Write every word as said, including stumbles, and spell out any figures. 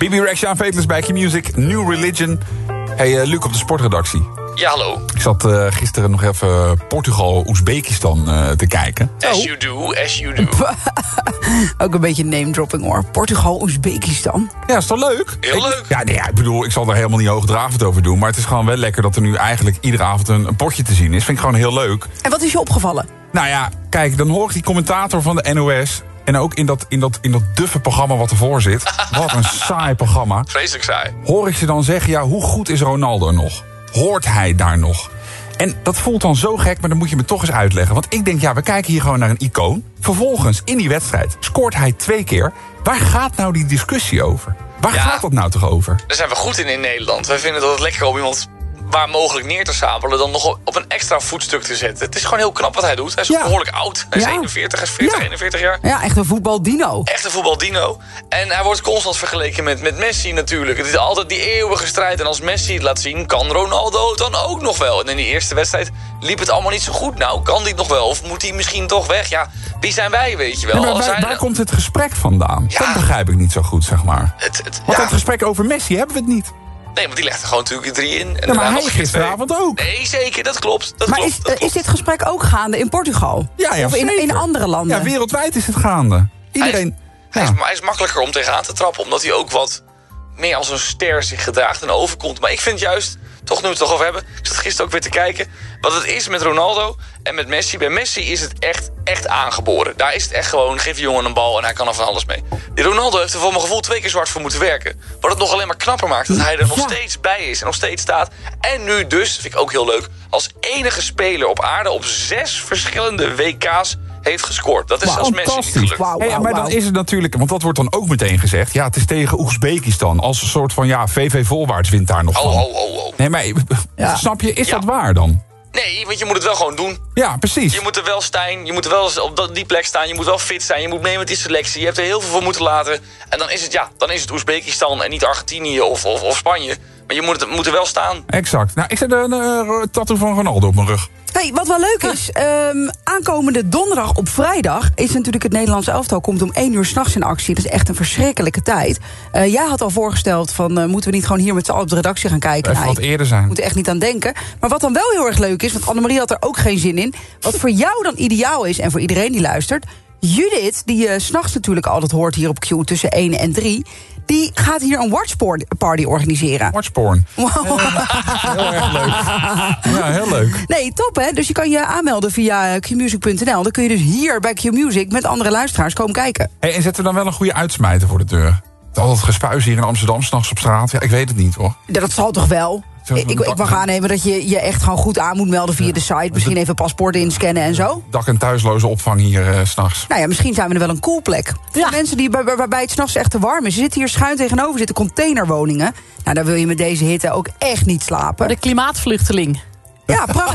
Bibi Rexha en Fateless bij Q-Music, New Religion. Hey, uh, Luc op de sportredactie. Ja, hallo. Ik zat uh, gisteren nog even Portugal-Oezbekistan uh, te kijken. As Oh. you do, as you do. Ook een beetje name-dropping hoor. Portugal, Oezbekistan. Ja, is toch leuk? Heel ik, leuk. Ja, nee, ja, ik bedoel, ik zal er helemaal niet hoogdravend over doen. Maar het is gewoon wel lekker dat er nu eigenlijk iedere avond een, een potje te zien is. Vind ik gewoon heel leuk. En wat is je opgevallen? Nou ja, kijk, dan hoor ik die commentator van de N O S... en ook in dat, in dat, in dat duffe programma wat ervoor zit. Wat een saai programma. Vreselijk saai. Hoor ik ze dan zeggen, ja, hoe goed is Ronaldo nog? Hoort hij daar nog? En dat voelt dan zo gek, maar dan moet je me toch eens uitleggen. Want ik denk, ja, we kijken hier gewoon naar een icoon. Vervolgens, in die wedstrijd, scoort hij twee keer. Waar gaat nou die discussie over? Waar Ja. gaat dat nou toch over? Daar zijn we goed in in Nederland. Wij vinden dat het lekker om iemand waar mogelijk neer te sabelen... dan nog op een extra voetstuk te zetten. Het is gewoon heel knap wat hij doet. Hij is ook Ja. behoorlijk oud. Hij is Ja. eenenveertig, hij is veertig, Ja. eenenveertig jaar. Ja, echt een voetbaldino. Echte voetbaldino. En hij wordt constant vergeleken met, met Messi natuurlijk. Het is altijd die eeuwige strijd. En als Messi het laat zien, kan Ronaldo het dan ook nog wel. En in die eerste wedstrijd liep het allemaal niet zo goed. Nou, kan die het nog wel? Of moet hij misschien toch weg? Ja, wie zijn wij, weet je wel? Nee, maar Als waar, hij- waar komt het gesprek vandaan? Ja. Dat begrijp ik niet zo goed, zeg maar. het, het, Want ja. het gesprek over Messi hebben we het niet. Nee, want die legt er gewoon natuurlijk drie in. En Ja, daarna maar hij nog een keer gisteravond twee. ook. Nee, zeker, dat klopt. Dat Maar klopt, is, dat eh, klopt. is dit gesprek ook gaande in Portugal? Ja, ja, Of in, zeker. in andere landen? Ja, wereldwijd is het gaande. Iedereen... Hij, is, ja. hij is makkelijker om tegenaan te trappen, omdat hij ook wat meer als een ster zich gedraagt en overkomt. Maar ik vind juist, toch nu we het toch over hebben... ik zat gisteren ook weer te kijken, wat het is met Ronaldo en met Messi. Bij Messi is het echt, echt aangeboren. Daar is het echt gewoon, geef die jongen een bal en hij kan er van alles mee. Die Ronaldo heeft er voor mijn gevoel twee keer zwart voor moeten werken. Wat het nog alleen maar knapper maakt, dat hij er nog Ja. steeds bij is en nog steeds staat. En nu dus, vind ik ook heel leuk, als enige speler op aarde op zes verschillende W K's heeft gescoord. Dat is Wauw, zelfs Messi niet fantastisch. gelukt. Wauw, Hey, wauw, maar dan wauw. is het natuurlijk, want dat wordt dan ook meteen gezegd... ja, het is tegen Oezbekistan. Als een soort van, ja, V V Volwaarts wint daar nog van. Oh, oh, oh, oh. Nee, maar Ja. snap je, is Ja. dat waar dan? Nee, want je moet het wel gewoon doen. Ja, precies. Je moet er wel staan, je moet er wel eens op dat- die plek staan. Je moet wel fit zijn, je moet mee met die selectie. Je hebt er heel veel voor moeten laten. En dan is het, ja, dan is het Oezbekistan en niet Argentinië of, of, of Spanje. Maar je moet, het, moet er wel staan. Exact. Nou, ik zet een uh, tattoo van Ronaldo op mijn rug. Hey, wat wel leuk is, ehm, aankomende donderdag op vrijdag... is natuurlijk het Nederlands elftal, komt om één uur 's nachts in actie. Dat is echt een verschrikkelijke tijd. Uh, jij had al voorgesteld van, uh, moeten we niet gewoon hier met z'n allen op de redactie gaan kijken? Even Nou, wat ik eerder zijn. moet er echt niet aan denken. Maar wat dan wel heel erg leuk is, want Annemarie had er ook geen zin in... wat voor jou dan ideaal is en voor iedereen die luistert... Judith, die je 's s'nachts natuurlijk altijd hoort hier op Q tussen één en drie... die gaat hier een watchparty organiseren. Watchporn. Wow. Heel erg leuk. Ja, heel leuk. Nee, top hè? Dus je kan je aanmelden via q music punt n l. Dan kun je dus hier bij Q-Music met andere luisteraars komen kijken. Hey, en zetten we dan wel een goede uitsmijter voor de deur? Het is altijd gespuis hier in Amsterdam, 's nachts op straat. Ja, ik weet het niet, hoor. Ja, dat zal toch wel? Zo- Ik, ik mag aannemen dat je je echt gewoon goed aan moet melden via de site. Misschien even paspoort inscannen en zo. Dak- en thuisloze opvang hier uh, 's nachts. Nou ja, misschien zijn we er wel een cool plek. Voor mensen die, waar- waarbij het s'nachts echt te warm is. Er zitten hier schuin tegenover zitten containerwoningen. Nou, daar wil je met deze hitte ook echt niet slapen. De klimaatvluchteling. Ja, prachtig.